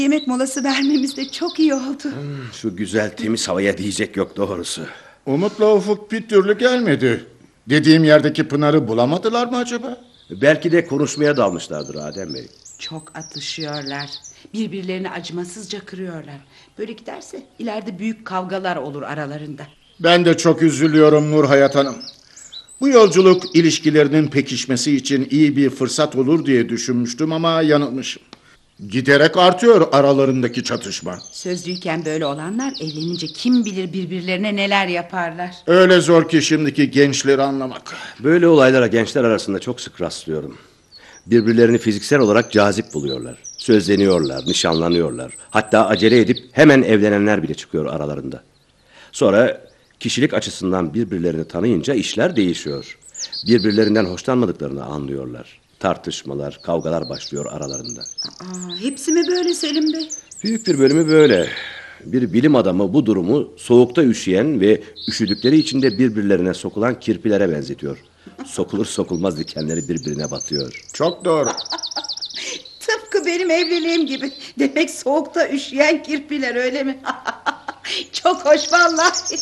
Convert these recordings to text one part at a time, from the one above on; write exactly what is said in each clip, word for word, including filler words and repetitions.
Yemek molası vermemiz de çok iyi oldu. Hmm, şu güzel temiz havaya diyecek yok doğrusu. Umut'la Ufuk bir türlü gelmedi. Dediğim yerdeki Pınar'ı bulamadılar mı acaba? Belki de konuşmaya dalmışlardır Adem Bey. Çok atışıyorlar. Birbirlerini acımasızca kırıyorlar. Böyle giderse ileride büyük kavgalar olur aralarında. Ben de çok üzülüyorum Nurhayat Hanım. Bu yolculuk ilişkilerinin pekişmesi için iyi bir fırsat olur diye düşünmüştüm ama yanılmışım. Giderek artıyor aralarındaki çatışma. Sözlüyken böyle olanlar evlenince kim bilir birbirlerine neler yaparlar. Öyle zor ki şimdiki gençleri anlamak. Böyle olaylara gençler arasında çok sık rastlıyorum. Birbirlerini fiziksel olarak cazip buluyorlar. Sözleniyorlar, nişanlanıyorlar. Hatta acele edip hemen evlenenler bile çıkıyor aralarında. Sonra kişilik açısından birbirlerini tanıyınca işler değişiyor. Birbirlerinden hoşlanmadıklarını anlıyorlar. Tartışmalar, kavgalar başlıyor aralarında. Aa, hepsi mi böyle Selim Bey? Büyük bir bölümü böyle. Bir bilim adamı bu durumu soğukta üşüyen ve üşüdükleri içinde birbirlerine sokulan kirpilere benzetiyor. Sokulur sokulmaz dikenleri birbirine batıyor. Çok doğru. Tıpkı benim evliliğim gibi. Demek soğukta üşüyen kirpiler öyle mi? Çok hoş vallahi.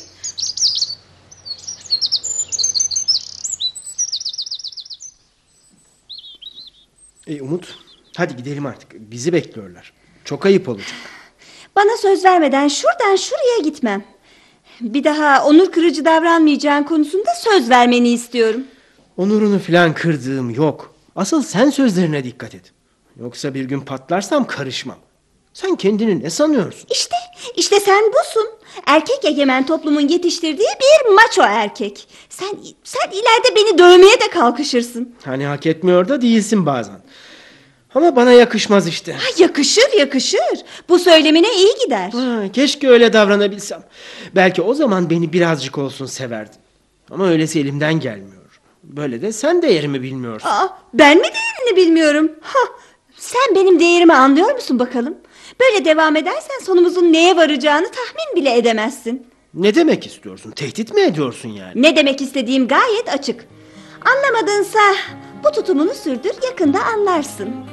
E Umut, hadi gidelim artık. Bizi bekliyorlar. Çok ayıp olacak. Bana söz vermeden şuradan şuraya gitmem. Bir daha onur kırıcı davranmayacağın konusunda söz vermeni istiyorum. Onurunu falan kırdığım yok. Asıl sen sözlerine dikkat et. Yoksa bir gün patlarsam karışmam. Sen kendini ne sanıyorsun? İşte, işte sen busun. Erkek egemen toplumun yetiştirdiği bir maço erkek. Sen, sen ileride beni dövmeye de kalkışırsın. Hani hak etmiyor da değilsin bazen. Ama bana yakışmaz işte. Ha, yakışır yakışır. Bu söylemine iyi gider. Ha, keşke öyle davranabilsem. Belki o zaman beni birazcık olsun severdin. Ama öylesi elimden gelmiyor. Böyle de sen değerimi bilmiyorsun. Aa, ben mi değerini bilmiyorum? Ha, sen benim değerimi anlıyor musun bakalım? Böyle devam edersen sonumuzun neye varacağını tahmin bile edemezsin. Ne demek istiyorsun? Tehdit mi ediyorsun yani? Ne demek istediğim gayet açık. Anlamadınsa bu tutumunu sürdür, yakında anlarsın.